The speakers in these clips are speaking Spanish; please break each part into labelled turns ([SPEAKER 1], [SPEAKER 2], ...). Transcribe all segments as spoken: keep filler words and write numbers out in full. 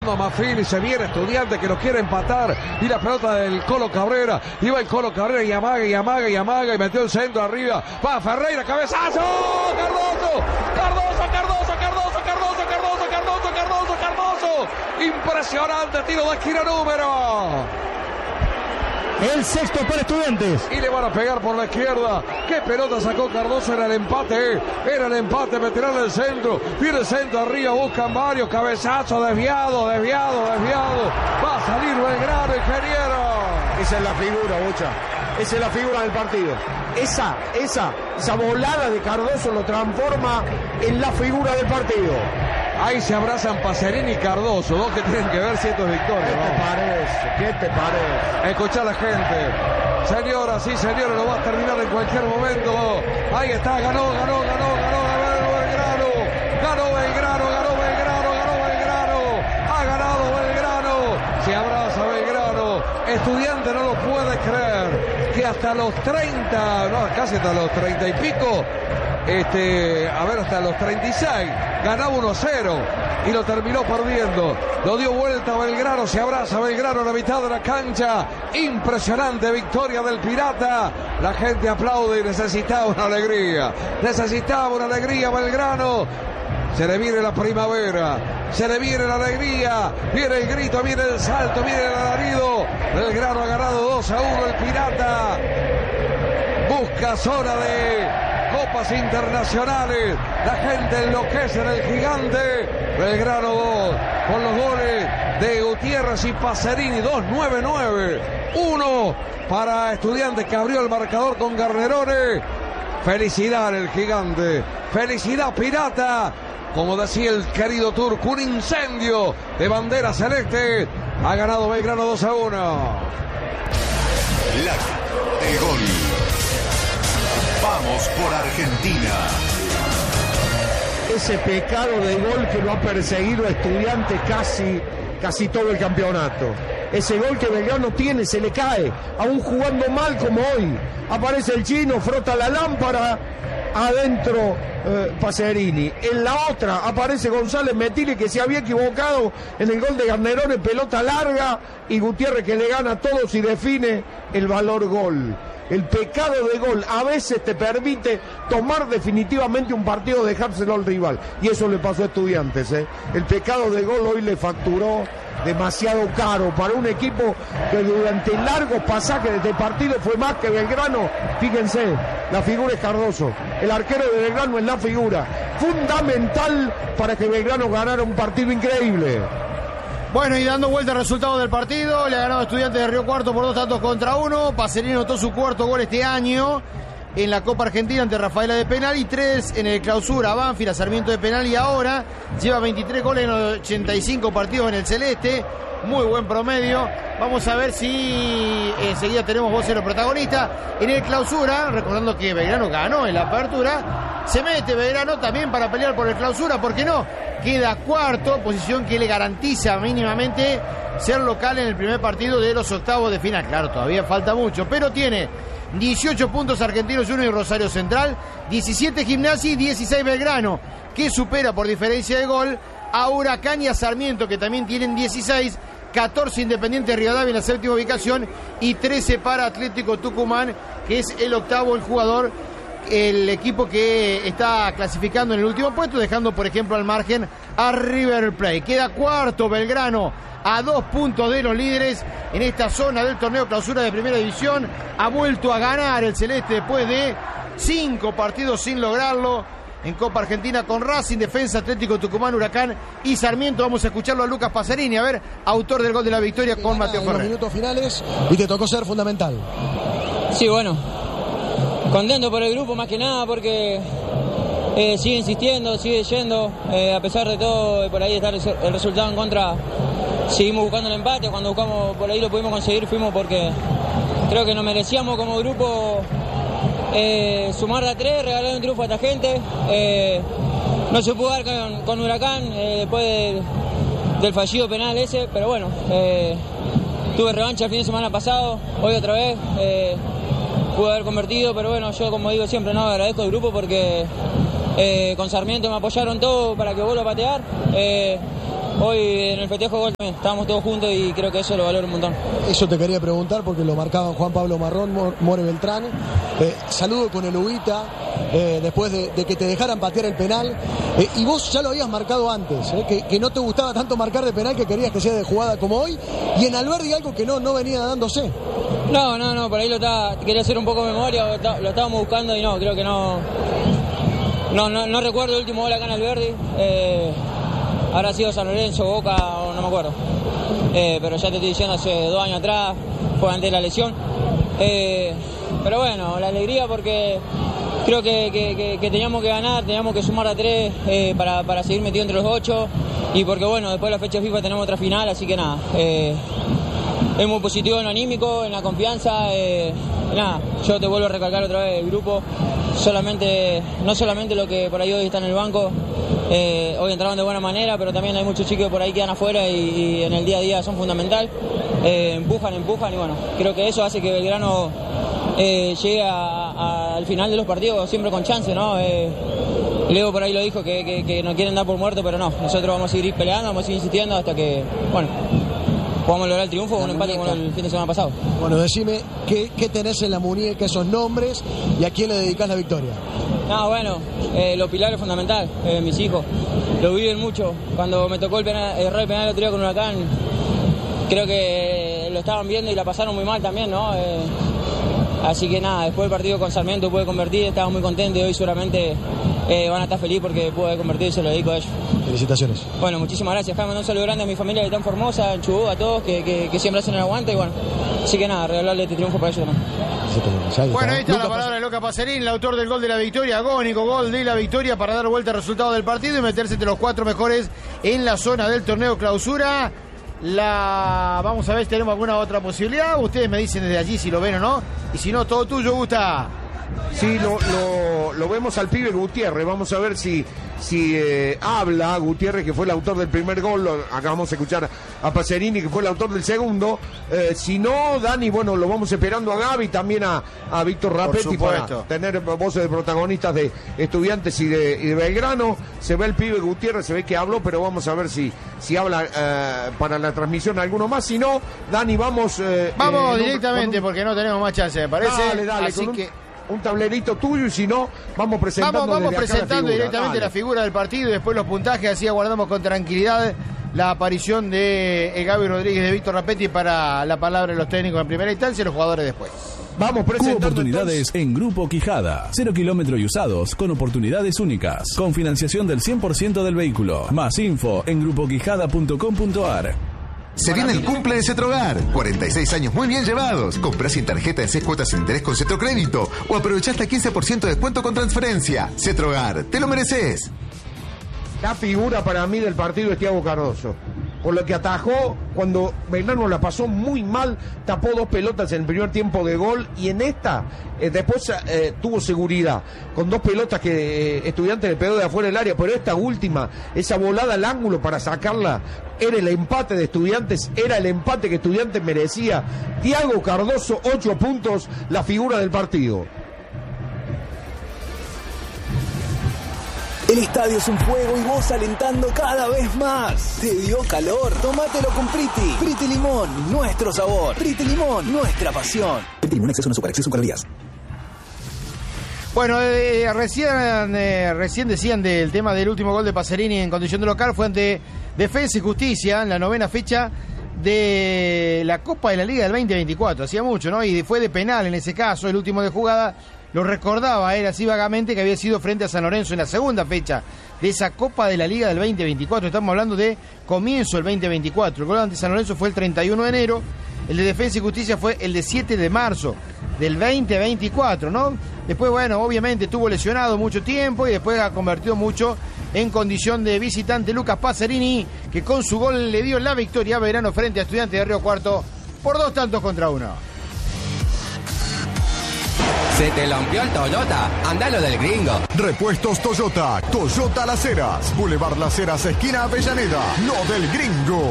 [SPEAKER 1] Mafini, se viene Estudiante que lo quiere empatar y la pelota del Colo Cabrera, iba el Colo Cabrera y amaga y amaga y amaga y metió el centro arriba, va Ferreira, cabezazo, Cardoso, Cardoso, Cardoso, Cardoso, Cardoso, Cardoso, Cardoso, Cardoso, Cardoso, impresionante tiro de esquina número.
[SPEAKER 2] El sexto para Estudiantes.
[SPEAKER 1] Y le van a pegar por la izquierda. ¿Qué pelota sacó Cardoso? Era el empate, eh. Era el empate, meterán el centro. Viene el centro arriba, buscan varios. Cabezazo, desviado, desviado, desviado. Va a salir Belgrano, ingeniero.
[SPEAKER 3] Esa es la figura, Bocha. Esa es la figura del partido. Esa, esa, esa volada de Cardoso lo transforma en la figura del partido.
[SPEAKER 1] Ahí se abrazan Pacerini y Cardoso, dos que tienen que ver si esto es victoria.
[SPEAKER 3] ¿Qué te
[SPEAKER 1] ¿no?
[SPEAKER 3] parece? ¿Qué te parece?
[SPEAKER 1] Escuchá a la gente. Señora, sí, señora, lo va a terminar en cualquier momento. Ahí está, ganó, ganó, ganó, ganó, ganó Belgrano. Ganó Belgrano, ganó Belgrano, ganó Belgrano. Ha ganado Belgrano. Se abraza Belgrano. Estudiante no lo puede creer. Que hasta los treinta, no, casi hasta los treinta y pico. Este, a ver, hasta los treinta y seis, ganaba uno a cero y lo terminó perdiendo. Lo dio vuelta a Belgrano, se abraza Belgrano en la mitad de la cancha. Impresionante victoria del Pirata. La gente aplaude y necesitaba una alegría. Necesitaba una alegría Belgrano. Se le viene la primavera, se le viene la alegría, viene el grito, viene el salto, viene el alarido. Belgrano ha ganado dos a uno el Pirata. Busca zona de copas internacionales, la gente enloquece en el Gigante. Belgrano dos, con los goles de Gutiérrez y Pacerini, dos nueve nueve, uno para Estudiantes que abrió el marcador con Garnerone. Felicidad el Gigante, felicidad Pirata, como decía el querido Turco, un incendio de bandera celeste. Ha ganado Belgrano dos a uno.
[SPEAKER 4] La de gol. Vamos por Argentina.
[SPEAKER 3] Ese pecado de gol que lo ha perseguido a Estudiantes casi, casi todo el campeonato. Ese gol que Belgrano tiene, se le cae, aún jugando mal como hoy. Aparece el chino, frota la lámpara, adentro eh, Pacerini. En la otra aparece González Metile, que se había equivocado en el gol de Garnerone, pelota larga, y Gutiérrez que le gana a todos y define el valor gol. El pecado de gol a veces te permite tomar definitivamente un partido, dejárselo al rival. Y eso le pasó a Estudiantes, ¿eh? El pecado de gol hoy le facturó demasiado caro para un equipo que durante largos pasajes de este partido fue más que Belgrano. Fíjense, la figura es Cardoso. El arquero de Belgrano es la figura fundamental para que Belgrano ganara un partido increíble.
[SPEAKER 2] Bueno, y dando vuelta al resultado del partido, le ha ganado Estudiantes de Río Cuarto por dos tantos contra uno. Pacerini anotó su cuarto gol este año en la Copa Argentina ante Rafaela de penal y tres en el Clausura, Banfield a Sarmiento de penal, y ahora lleva veintitrés goles en ochenta y cinco partidos en el Celeste. Muy buen promedio. Vamos a ver si enseguida tenemos voz en los protagonistas. En el Clausura, recordando que Belgrano ganó en la apertura, se mete Belgrano también para pelear por el Clausura, ¿por qué no? Queda cuarto, posición que le garantiza mínimamente ser local en el primer partido de los octavos de final. Claro, todavía falta mucho, pero tiene dieciocho puntos Argentinos Juniors y Rosario Central, diecisiete Gimnasia y dieciséis Belgrano, que supera por diferencia de gol a Huracán y a Sarmiento, que también tienen dieciséis, catorce Independiente Rivadavia en la séptima ubicación y trece para Atlético Tucumán, que es el octavo, el jugador, el equipo que está clasificando en el último puesto, dejando por ejemplo al margen a River Plate. Queda cuarto Belgrano a dos puntos de los líderes en esta zona del torneo Clausura de Primera División. Ha vuelto a ganar el Celeste después de cinco partidos sin lograrlo en Copa Argentina con Racing, Defensa, Atlético Tucumán, Huracán y Sarmiento. Vamos a escucharlo a Lucas Pacerini, a ver, autor del gol de la victoria con Mateo Ferrer.
[SPEAKER 5] En los minutos finales y te tocó ser fundamental.
[SPEAKER 6] Sí, bueno, contento por el grupo más que nada porque eh, sigue insistiendo, sigue yendo, eh, a pesar de todo, por ahí está el resultado en contra, seguimos buscando el empate. Cuando buscamos por ahí lo pudimos conseguir, fuimos porque creo que nos merecíamos como grupo eh, sumar a tres, regalar un triunfo a esta gente. Eh, no se pudo dar con, con Huracán eh, después de, del fallido penal ese, pero bueno, eh, tuve revancha el fin de semana pasado, hoy otra vez. Eh, pude haber convertido, pero bueno, yo como digo siempre, no, agradezco al grupo porque eh, con Sarmiento me apoyaron todo para que vuelva a patear. Eh, hoy en el festejo de gol también estábamos todos juntos y creo que eso lo valoro un montón.
[SPEAKER 5] Eso te quería preguntar porque lo marcaban Juan Pablo Marrón, More Beltrán. Eh, saludo con el Ubita, eh, después de, de que te dejaran patear el penal. Eh, y vos ya lo habías marcado antes, eh, que, que no te gustaba tanto marcar de penal, que querías que sea de jugada como hoy. Y en Alberdi algo que no, no venía dándose.
[SPEAKER 6] No, no, no, por ahí lo estaba, quería hacer un poco de memoria, lo estábamos buscando y no, creo que no. No, no, no recuerdo el último gol acá en Alberdi. Eh, habrá sido San Lorenzo, Boca, o no me acuerdo. Eh, pero ya te estoy diciendo, hace dos años atrás, fue antes de la lesión. Eh, pero bueno, la alegría porque creo que, que, que, que teníamos que ganar, teníamos que sumar a tres eh, para, para seguir metido entre los ocho. Y porque bueno, después de la fecha FIFA tenemos otra final, así que nada. Eh, es muy positivo en lo anímico, en la confianza. Eh, nada, yo te vuelvo a recalcar otra vez el grupo. Solamente, no solamente lo que por ahí hoy está en el banco, eh, hoy entraron de buena manera, pero también hay muchos chicos que por ahí quedan afuera y, y en el día a día son fundamental. Eh, empujan, empujan y bueno, creo que eso hace que Belgrano eh, llegue a, a, al final de los partidos siempre con chance, ¿no? Eh, Leo por ahí lo dijo, que, que, que no quieren dar por muerto, pero no, nosotros vamos a seguir peleando, vamos a seguir insistiendo hasta que, bueno, podamos lograr el triunfo o un empate como el fin de semana pasado.
[SPEAKER 5] Bueno, decime, ¿qué, qué tenés en la muñeca, esos nombres, y a quién le dedicás la victoria?
[SPEAKER 6] No, bueno, eh, los pilares es fundamental, eh, mis hijos, lo viven mucho. Cuando me tocó el penal, errar el penal el otro día con Huracán, creo que lo estaban viendo y la pasaron muy mal también, ¿no? Eh, así que nada, después del partido con Sarmiento pude convertir, estaba muy contento y hoy seguramente eh, van a estar felices porque pude convertir y se lo dedico a ellos.
[SPEAKER 5] Felicitaciones.
[SPEAKER 6] Bueno, muchísimas gracias, Jaime. Un saludo grande a mi familia de tan Formosa, en Chubut, a todos que, que, que siempre hacen el aguante y bueno, así que nada, regalarle este triunfo para ellos también.
[SPEAKER 2] Bueno, ahí está la palabra de Luca Pacerini, el autor del gol de la victoria, agónico gol de la victoria para dar vuelta al resultado del partido y meterse entre los cuatro mejores en la zona del torneo clausura. La vamos a ver si tenemos alguna otra posibilidad. Ustedes me dicen desde allí si lo ven o no. Y si no, todo tuyo, Gusta.
[SPEAKER 3] Sí, lo, lo, lo vemos al pibe Gutiérrez. Vamos a ver si, si eh, habla Gutiérrez, que fue el autor del primer gol. Lo, acabamos de escuchar a Pacerini, que fue el autor del segundo. Eh, si no, Dani, bueno, lo vamos esperando a Gaby, también a, a Víctor Rapetti para tener voces de protagonistas de Estudiantes y de, y de Belgrano. Se ve el pibe Gutiérrez, se ve que habló, pero vamos a ver si, si habla eh, para la transmisión alguno más. Si no, Dani, vamos... Eh,
[SPEAKER 2] vamos
[SPEAKER 3] eh,
[SPEAKER 2] directamente, un... porque no tenemos más chance, me parece.
[SPEAKER 3] Dale, dale, así que... Un... un tablerito tuyo y si no, vamos presentando
[SPEAKER 2] Vamos, vamos presentando
[SPEAKER 3] la
[SPEAKER 2] directamente Dale. la figura del partido y después los puntajes, así aguardamos con tranquilidad la aparición de Gaby Rodríguez, de Víctor Rapetti para la palabra de los técnicos en primera instancia y los jugadores después.
[SPEAKER 3] Vamos presentando
[SPEAKER 7] oportunidades
[SPEAKER 3] entonces.
[SPEAKER 7] En Grupo Quijada. Cero kilómetros y usados con oportunidades únicas. Con financiación del cien por ciento del vehículo. Más info en grupo quijada punto com punto ar.
[SPEAKER 8] Se viene el cumple de Cetrogar. cuarenta y seis años muy bien llevados. Comprá sin tarjeta de seis cuotas sin interés con Cetrocrédito. O aprovechá hasta quince por ciento de descuento con transferencia. Cetrogar, te lo mereces.
[SPEAKER 3] La figura para mí del partido es Thiago Cardoso. Por lo que atajó cuando Belgrano la pasó muy mal, tapó dos pelotas en el primer tiempo de gol y en esta eh, después eh, tuvo seguridad con dos pelotas que eh, Estudiantes le pegó de afuera del área, pero esta última, esa volada al ángulo para sacarla, era el empate de Estudiantes, era el empate que Estudiantes merecía. Thiago Cardoso, ocho puntos, la figura del partido.
[SPEAKER 9] El estadio es un fuego y vos alentando cada vez más. ¿Te dio calor? Tómatelo con Priti. Priti Limón, nuestro sabor. Priti Limón, nuestra pasión. Priti Limón, exceso no azúcar, exceso en calorías.
[SPEAKER 2] Bueno, eh, recién, eh, recién decían del tema del último gol de Pacerini en condición de local. Fue ante Defensa y Justicia en la novena fecha de la Copa de la Liga del veinte veinticuatro. Hacía mucho, ¿no? Y fue de penal en ese caso, el último de jugada. Lo recordaba él así vagamente que había sido frente a San Lorenzo en la segunda fecha de esa Copa de la Liga del veinte veinticuatro. Estamos hablando de comienzo del veinte veinticuatro. El gol ante San Lorenzo fue el treinta y uno de enero. El de Defensa y Justicia fue el de siete de marzo del veinte veinticuatro, ¿no? Después, bueno, obviamente estuvo lesionado mucho tiempo y después ha convertido mucho en condición de visitante Lucas Pacerini, que con su gol le dio la victoria a Belgrano frente a Estudiantes de Río Cuarto por dos tantos contra uno.
[SPEAKER 10] Se te rompió el Toyota, andalo del gringo.
[SPEAKER 11] Repuestos Toyota, Toyota Las Heras, Boulevard Las Heras, esquina Avellaneda, lo del gringo.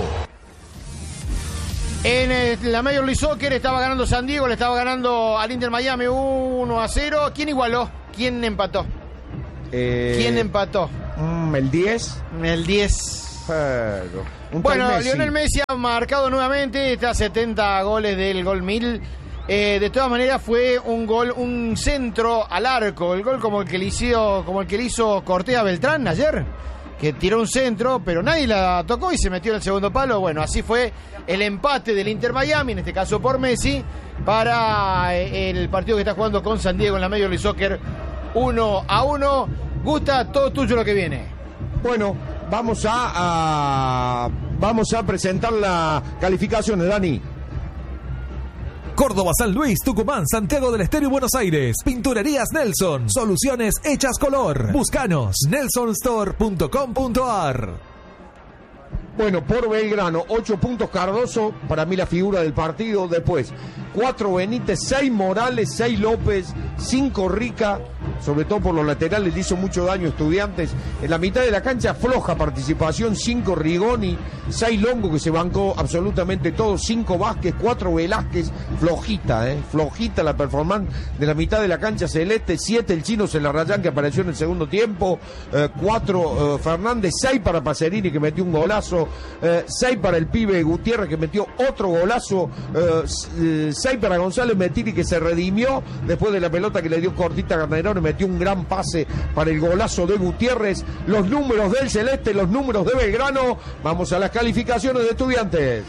[SPEAKER 2] En eh, la Major League Soccer estaba ganando San Diego, le estaba ganando al Inter Miami uno a cero. ¿Quién igualó? ¿Quién empató?
[SPEAKER 3] Eh,
[SPEAKER 2] ¿Quién empató?
[SPEAKER 3] Mm, el diez.
[SPEAKER 2] El diez.
[SPEAKER 3] Pero, un
[SPEAKER 2] bueno,
[SPEAKER 3] Messi.
[SPEAKER 2] Lionel Messi ha marcado nuevamente, está a setenta goles del gol mil. Eh, de todas maneras fue un gol, un centro al arco, el gol como el que le hizo, como el que le hizo Cortés a Beltrán ayer, que tiró un centro, pero nadie la tocó y se metió en el segundo palo. Bueno, así fue el empate del Inter Miami, en este caso por Messi, para el partido que está jugando con San Diego en la Major League Soccer, uno a uno. Gusta, todo tuyo lo que viene.
[SPEAKER 3] Bueno, vamos a, a vamos a presentar las calificaciones, Dani.
[SPEAKER 12] Córdoba, San Luis, Tucumán, Santiago del Estero y Buenos Aires. Pinturerías Nelson. Soluciones hechas color. Búscanos. nelson store punto com punto a r.
[SPEAKER 3] Bueno, por Belgrano, ocho puntos Cardoso, para mí la figura del partido. Después, cuatro Benítez, seis Morales, seis López, cinco Rica, sobre todo por los laterales, le hizo mucho daño a Estudiantes. En la mitad de la cancha, floja participación, cinco Rigoni, seis Longo, que se bancó absolutamente todo, cinco Vázquez, cuatro Velázquez, flojita, eh, flojita la performance de la mitad de la cancha celeste, siete el Chino Celarrayán, que apareció en el segundo tiempo, eh, cuatro eh, Fernández, seis para Pacerini, que metió un golazo, eh, seis para el pibe Gutiérrez, que metió otro golazo, eh, seis para González Metiri, que se redimió después de la pelota que le dio cortita a Garnerone, metió un gran pase para el golazo de Gutiérrez. Los números del Celeste, los números de Belgrano. Vamos a las calificaciones de Estudiantes.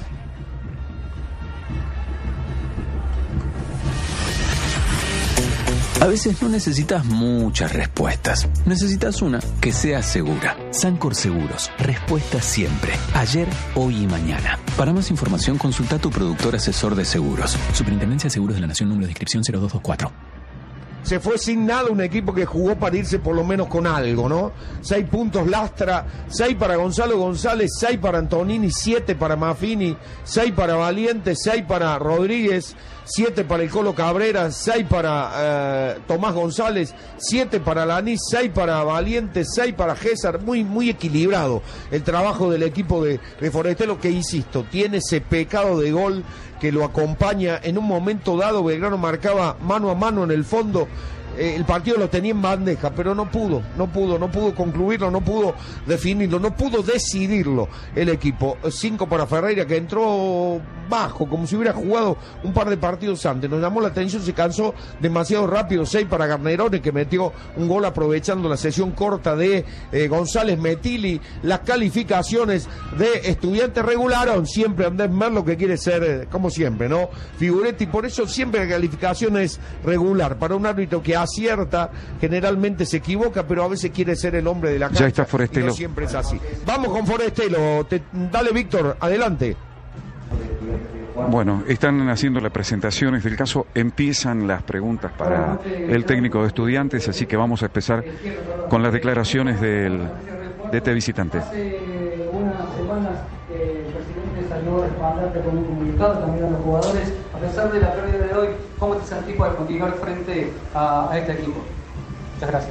[SPEAKER 13] A veces no necesitas muchas respuestas. Necesitas una que sea segura. Sancor Seguros. Respuesta siempre. Ayer, hoy y mañana. Para más información, consulta a tu productor asesor de seguros. Superintendencia de Seguros de la Nación, número de inscripción cero dos dos cuatro.
[SPEAKER 3] Se fue sin nada un equipo que jugó para irse por lo menos con algo, ¿no? Seis puntos Lastra, seis para Gonzalo González, seis para Antonini, siete para Maffini, seis para Valiente, seis para Rodríguez, siete para el Colo Cabrera, seis para eh, Tomás González, siete para Lanís, seis para Valiente, seis para César. Muy, muy equilibrado el trabajo del equipo de, de Forestelo, que insisto, tiene ese pecado de gol que lo acompaña. En un momento dado Belgrano marcaba mano a mano en el fondo, eh, el partido lo tenía en bandeja, pero no pudo, no pudo, no pudo concluirlo, no pudo definirlo, no pudo decidirlo el equipo. Cinco para Ferreira, que entró bajo, como si hubiera jugado un par de partidos antes. Nos llamó la atención, se cansó demasiado rápido. Seis para Garnerone, que metió un gol aprovechando la sesión corta de eh, González Metili. Las calificaciones de Estudiantes regularon siempre Andrés Merlo, que quiere ser, eh, como siempre, ¿no? Figuretti, por eso siempre la calificación es regular. Para un árbitro que acierta, generalmente se equivoca, pero a veces quiere ser el hombre de la cancha.
[SPEAKER 14] Ya está Forestelo.
[SPEAKER 3] Y no siempre es así. Vamos con Forestelo. Te, dale, Víctor, adelante.
[SPEAKER 14] Bueno, están haciendo las presentaciones del caso, empiezan las preguntas para el técnico de Estudiantes, así que vamos a empezar con las declaraciones del, de este visitante.
[SPEAKER 15] Hace unas semanas eh, el presidente salió a respaldarte con un comunicado también a los jugadores. A pesar de la pérdida de hoy, ¿cómo te sentís para continuar frente a, a este equipo? Muchas gracias.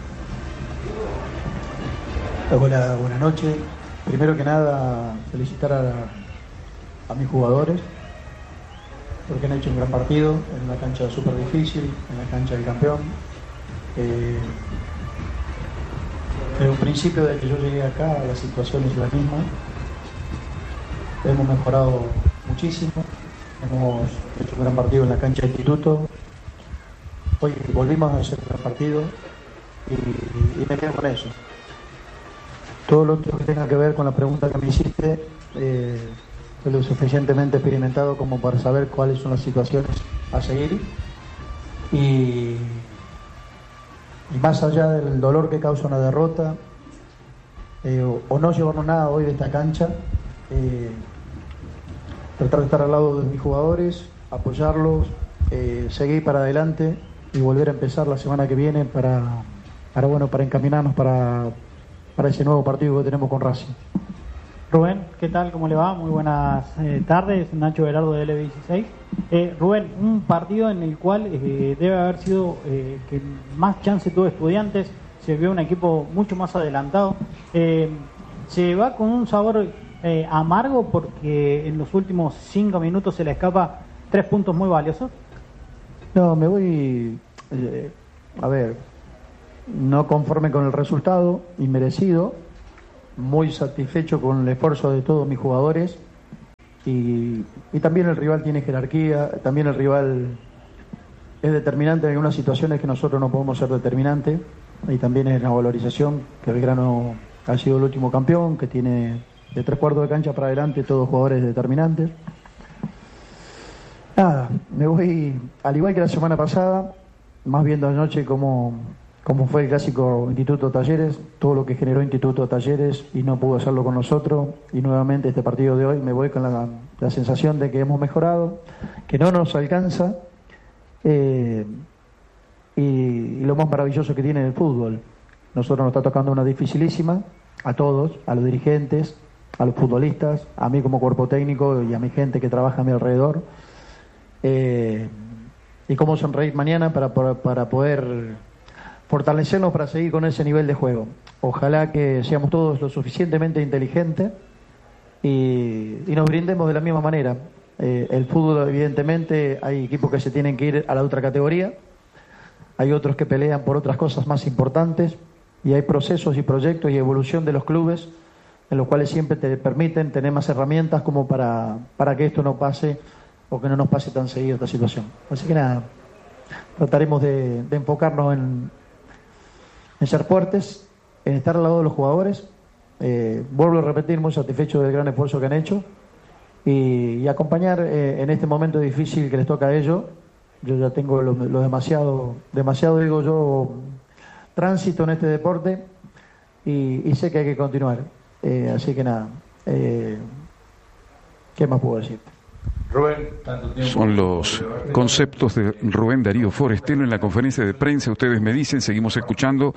[SPEAKER 16] Hola, buenas noches. Primero que nada, felicitar a a mis jugadores porque han hecho un gran partido en una cancha súper difícil, en la cancha del campeón. Eh, desde un principio de que yo llegué acá, la situación es la misma. Hemos mejorado muchísimo, hemos hecho un gran partido en la cancha del instituto. Hoy volvimos a hacer un gran partido y, y me quedo con eso. Todo lo otro que tenga que ver con la pregunta que me hiciste, eh, soy lo suficientemente experimentado como para saber cuáles son las situaciones a seguir y, y más allá del dolor que causa una derrota eh, o, o no llevarnos nada hoy de esta cancha, eh, tratar de estar al lado de mis jugadores, apoyarlos, eh, seguir para adelante y volver a empezar la semana que viene para, para, bueno, para encaminarnos para, para ese nuevo partido que tenemos con Racing.
[SPEAKER 17] Rubén, ¿qué tal? ¿Cómo le va? Muy buenas eh, tardes. Nacho Velardo de L dieciséis. Eh, Rubén, un partido en el cual eh, debe haber sido eh, que más chance tuvo Estudiantes, se vio un equipo mucho más adelantado. Eh, ¿Se va con un sabor eh, amargo porque en los últimos cinco minutos se le escapa tres puntos muy valiosos?
[SPEAKER 16] No, me voy, eh, a ver, no conforme con el resultado, inmerecido. muy satisfecho con el esfuerzo de todos mis jugadores y, y también el rival tiene jerarquía, también el rival es determinante en algunas situaciones que nosotros no podemos ser determinantes y también es la valorización que Belgrano ha sido el último campeón, que tiene de tres cuartos de cancha para adelante todos jugadores determinantes. Nada, me voy al igual que la semana pasada, más viendo anoche cómo, cómo fue el clásico Instituto Talleres, todo lo que generó Instituto Talleres y no pudo hacerlo con nosotros, y nuevamente este partido de hoy me voy con la, la sensación de que hemos mejorado, que no nos alcanza, eh, y, y lo más maravilloso que tiene el fútbol. Nosotros nos está tocando una dificilísima, a todos, a los dirigentes, a los futbolistas, a mí como cuerpo técnico y a mi gente que trabaja a mi alrededor. Eh, y cómo sonreír mañana para, para, para poder fortalecernos para seguir con ese nivel de juego. Ojalá que seamos todos lo suficientemente inteligentes y, y nos brindemos de la misma manera. Eh, el fútbol, evidentemente, hay equipos que se tienen que ir a la otra categoría, hay otros que pelean por otras cosas más importantes y hay procesos y proyectos y evolución de los clubes en los cuales siempre te permiten tener más herramientas como para, para que esto no pase o que no nos pase tan seguido esta situación. Así que nada, trataremos de, de enfocarnos en, en ser fuertes, en estar al lado de los jugadores. Eh, vuelvo a repetir, muy satisfecho del gran esfuerzo que han hecho y, y acompañar eh, en este momento difícil que les toca a ellos. Yo ya tengo lo, lo demasiado, demasiado digo yo, tránsito en este deporte y, y sé que hay que continuar. Eh, así que nada, eh, ¿qué más puedo decir?
[SPEAKER 14] Rubén, tanto tiempo. Son los conceptos de Rubén Darío Forestelo en la conferencia de prensa. Ustedes me dicen, seguimos escuchando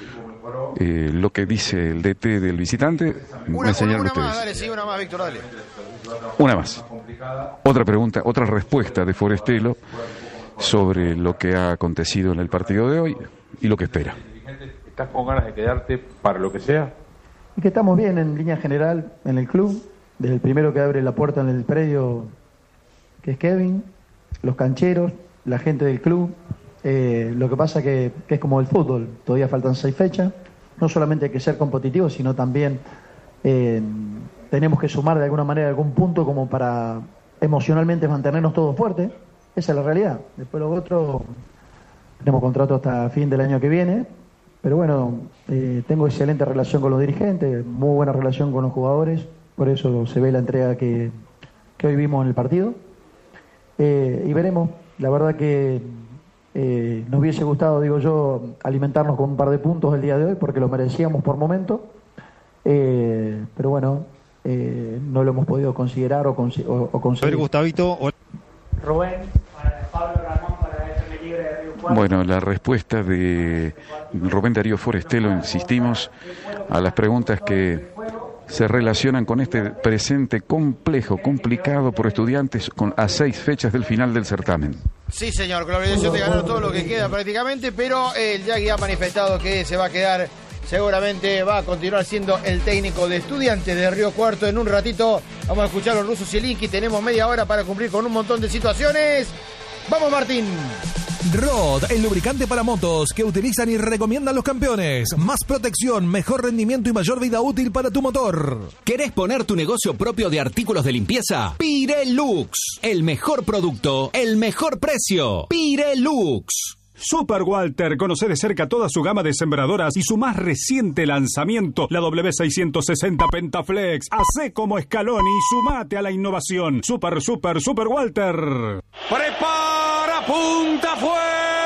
[SPEAKER 14] eh, lo que dice el D T del visitante.
[SPEAKER 2] Una,
[SPEAKER 14] me señalan
[SPEAKER 2] una
[SPEAKER 14] ustedes.
[SPEAKER 2] más, dale, sí, una más, Víctor, dale.
[SPEAKER 14] Una más. Otra pregunta, otra respuesta de Forestelo sobre lo que ha acontecido en el partido de hoy y lo que espera.
[SPEAKER 18] ¿Estás con ganas de quedarte para lo que sea?
[SPEAKER 16] Y que estamos bien en línea general en el club, desde el primero que abre la puerta en el predio, que es Kevin, los cancheros, la gente del club. Eh, lo que pasa que, que es como el fútbol, todavía faltan seis fechas, no solamente hay que ser competitivos, sino también eh, tenemos que sumar de alguna manera algún punto como para emocionalmente mantenernos todos fuertes. Esa es la realidad. Después lo otro, tenemos contrato hasta fin del año que viene, pero bueno, eh, tengo excelente relación con los dirigentes, muy buena relación con los jugadores, por eso se ve la entrega que, que hoy vimos en el partido. Eh, y veremos, la verdad que eh, nos hubiese gustado, digo yo, alimentarnos con un par de puntos el día de hoy, porque lo merecíamos por momento, eh, pero bueno, eh, no lo hemos podido considerar o, consi- o, o conseguir.
[SPEAKER 19] A ver, Gustavito. O...
[SPEAKER 17] Rubén, para Pablo Ramón, para el libre de Río Cuarto.
[SPEAKER 14] Bueno, la respuesta de Rubén Darío Forestelo, insistimos, a las preguntas que se relacionan con este presente complejo, complicado por Estudiantes con, a seis fechas del final del certamen.
[SPEAKER 2] Sí, señor, con la obligación de ganar todo lo que queda prácticamente, pero el Yagui ha manifestado que se va a quedar, seguramente va a continuar siendo el técnico de Estudiantes de Río Cuarto. En un ratito vamos a escuchar a los rusos Zielinski, tenemos media hora para cumplir con un montón de situaciones. ¡Vamos, Martín!
[SPEAKER 12] Rod, el lubricante para motos que utilizan y recomiendan los campeones. Más protección, mejor rendimiento y mayor vida útil para tu motor.
[SPEAKER 20] ¿Querés poner tu negocio propio de artículos de limpieza? Pirelux. El mejor producto, el mejor precio. Pirelux.
[SPEAKER 21] Super Walter, conoce de cerca toda su gama de sembradoras y su más reciente lanzamiento, la W seiscientos sesenta Pentaflex. Hacé como Scaloni y sumate a la innovación. Super, super, Super Walter.
[SPEAKER 1] Prepara, punta, fue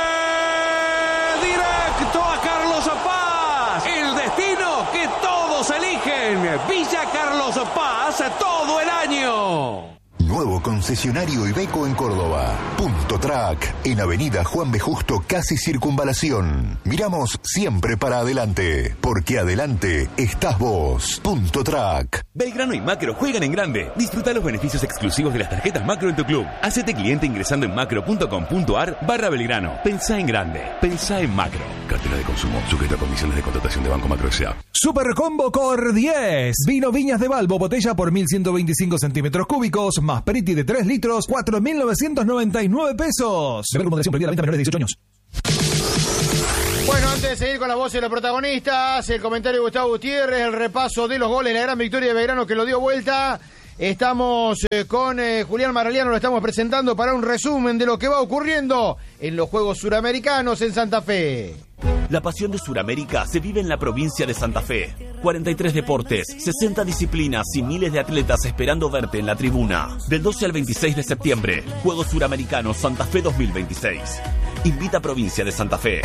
[SPEAKER 1] directo a Carlos Paz. El destino que todos eligen. Villa Carlos Paz todo el año.
[SPEAKER 11] Nuevo concesionario Iveco en Córdoba. Punto Track, en Avenida Juan B. Justo, casi Circunvalación. Miramos siempre para adelante, porque adelante estás vos. Punto Track.
[SPEAKER 22] Belgrano y Macro juegan en grande. Disfruta los beneficios exclusivos de las tarjetas Macro en tu club. Hacete cliente ingresando en macro.com.ar barra Belgrano. Pensá en grande. Pensá en Macro. Cartela de consumo. Sujeto a condiciones de contratación de Banco Macro S A.
[SPEAKER 12] Super Combo Cor diez. Vino Viñas de Balbo, botella por mil ciento veinticinco centímetros cúbicos, más Periti de tres litros, cuatro mil novecientos noventa y nueve pesos. Beber con moderación, prohibida la venta a menores de dieciocho años.
[SPEAKER 2] Bueno, antes de seguir con las voces de los protagonistas, el comentario de Gustavo Gutiérrez, el repaso de los goles, la gran victoria de Belgrano que lo dio vuelta. Estamos eh, con eh, Julián Maraliano, lo estamos presentando para un resumen de lo que va ocurriendo en los Juegos Suramericanos en Santa Fe.
[SPEAKER 4] La pasión de Suramérica se vive en la provincia de Santa Fe. cuarenta y tres deportes, sesenta disciplinas y miles de atletas esperando verte en la tribuna. Del doce al veintiséis de septiembre, Juegos Suramericanos Santa Fe dos mil veintiséis. Invita a Provincia de Santa Fe.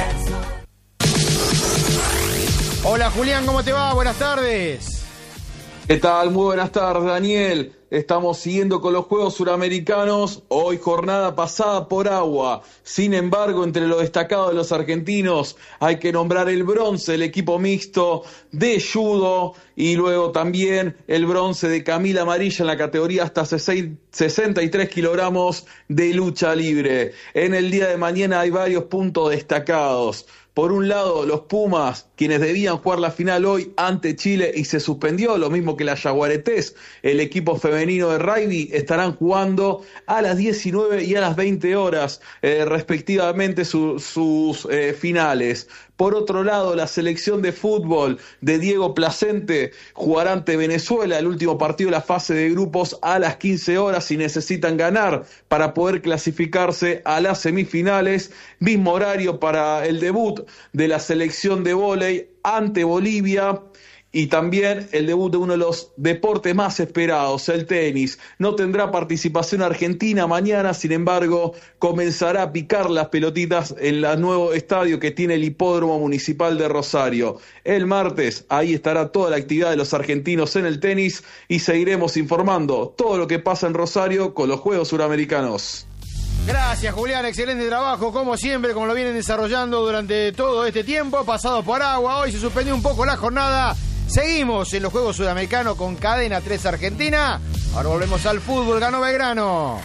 [SPEAKER 2] Hola Julián, ¿cómo te va? Buenas tardes.
[SPEAKER 19] ¿Qué tal? Muy buenas tardes, Daniel. Estamos siguiendo con los Juegos Suramericanos. Hoy jornada pasada por agua. Sin embargo, entre lo destacado de los argentinos hay que nombrar el bronce del equipo mixto de judo y luego también el bronce de Camila Amarilla en la categoría hasta sesenta y tres kilogramos de lucha libre. En el día de mañana hay varios puntos destacados. Por un lado, los Pumas, quienes debían jugar la final hoy ante Chile y se suspendió, lo mismo que las Yaguaretés, el equipo femenino de rugby, estarán jugando a las diecinueve y a las veinte horas, eh, respectivamente, su, sus eh, finales. Por otro lado, la selección de fútbol de Diego Placente jugará ante Venezuela el último partido de la fase de grupos a las quince horas y necesitan ganar para poder clasificarse a las semifinales. Mismo horario para el debut de la selección de vóley ante Bolivia. Y también el debut de uno de los deportes más esperados, el tenis. No tendrá participación argentina mañana, sin embargo, comenzará a picar las pelotitas en el nuevo estadio que tiene el Hipódromo Municipal de Rosario. El martes, ahí estará toda la actividad de los argentinos en el tenis y seguiremos informando todo lo que pasa en Rosario con los Juegos Suramericanos.
[SPEAKER 2] Gracias, Julián, excelente trabajo, como siempre, como lo vienen desarrollando durante todo este tiempo, pasado por agua. Hoy se suspendió un poco la jornada. Seguimos en los Juegos Sudamericanos con Cadena tres Argentina. Ahora volvemos al fútbol, ganó Belgrano.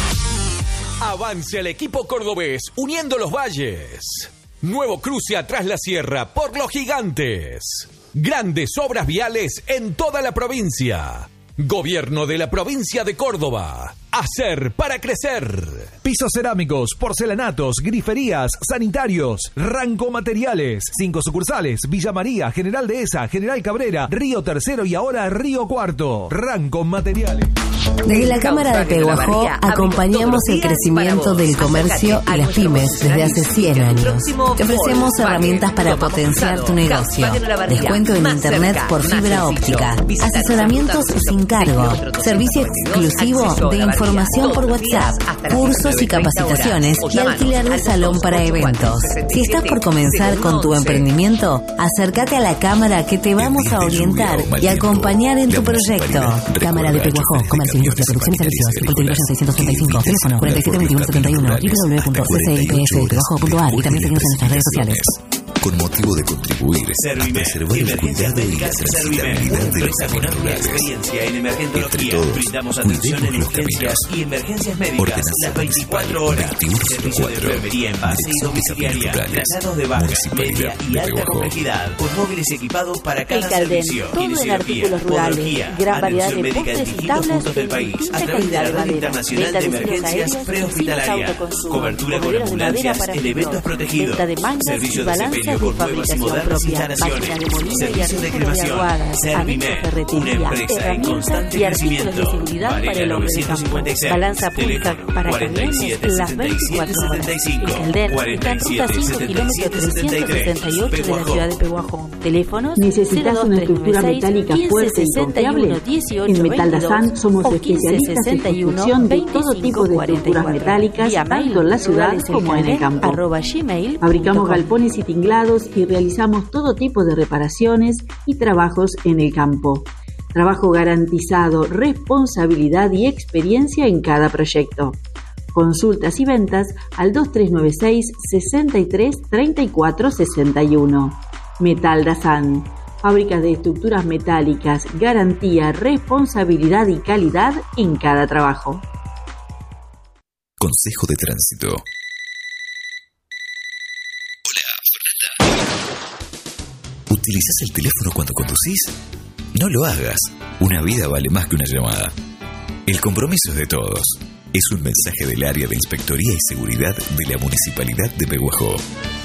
[SPEAKER 20] Avance al equipo cordobés, uniendo los valles. Nuevo cruce atrás la sierra por los gigantes. Grandes obras viales en toda la provincia. Gobierno de la provincia de Córdoba. Hacer para crecer.
[SPEAKER 12] Pisos cerámicos, porcelanatos, griferías, sanitarios, Ranco Materiales. Cinco sucursales: Villa María, General Dehesa, General Cabrera, Río Tercero y ahora Río Cuarto. Ranco Materiales.
[SPEAKER 23] Desde la Cámara de Pehuajó acompañamos el crecimiento del comercio y las pymes desde hace cien años. Te ofrecemos herramientas para potenciar tu negocio. Descuento en internet por fibra óptica. Asesoramientos sin cargo. Servicio exclusivo de información por WhatsApp. Cursos y capacitaciones y alquiler de salón para eventos. Si estás por comenzar con tu emprendimiento, acércate a la Cámara que te vamos a orientar y acompañar en tu proyecto. Cámara de Pehuajó, Comercio, Industria, Producción y Servicios. Polígono seiscientos treinta y cinco, teléfono cuarenta y siete veintiuno setenta y uno, doble u doble u doble u punto c c i p s pehuajó punto a r y también seguimos en nuestras redes sociales.
[SPEAKER 11] Con motivo de contribuir a preservar el cuidado y la transitabilidad de los caminos rurales.
[SPEAKER 4] Experiencia en emergentología.
[SPEAKER 11] Entre todos,
[SPEAKER 4] brindamos atención en urgencias y emergencias médicas las veinticuatro horas. Servicio de enfermería en base y domiciliaria. Traslados de baja, media y alta complejidad. Con móviles equipados para cada servicio.
[SPEAKER 24] Todo en artículos rurales. Gran variedad de postes y tablas
[SPEAKER 4] del país. A través de la Red Internacional de Emergencias Prehospitalarias. Cobertura con ambulancias en eventos protegidos. Servicio de sepelio con nuevas y modernas instalaciones. Servicios de cremación. Servime, una empresa en constante crecimiento. Varela novecientos cincuenta y seis.
[SPEAKER 24] Balanza pública para camiones las veinticuatro horas. El Calder está en ruta cinco kilómetros trescientos sesenta y ocho de la ciudad de Pehuajó. Teléfonos
[SPEAKER 25] ¿Necesitas una estructura metálica fuerte y confiable? En Metal Dazán somos especialistas en construcción de todo tipo de estructuras metálicas, tanto en la ciudad como en el campo. Fabricamos galpones y tinglados y realizamos todo tipo de reparaciones y trabajos en el campo. Trabajo garantizado, responsabilidad y experiencia en cada proyecto. Consultas y ventas al dos tres nueve seis, sesenta y tres, treinta y cuatro sesenta y uno. Metal Dazán, fábrica de estructuras metálicas, garantía, responsabilidad y calidad en cada trabajo.
[SPEAKER 11] Consejo de Tránsito. ¿Utilizas el teléfono cuando conducís? No lo hagas. Una vida vale más que una llamada. El compromiso es de todos. Es un mensaje del área de Inspectoría y Seguridad de la Municipalidad de Pehuajó.